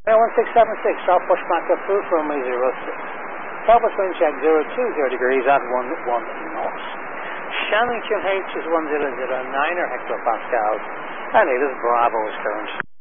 1676, South Bushmaster approved for runway 06. Southwest wind check 020 degrees at 11 knots. Shannon QH is 1009 hectopascals, and it is Bravo's current.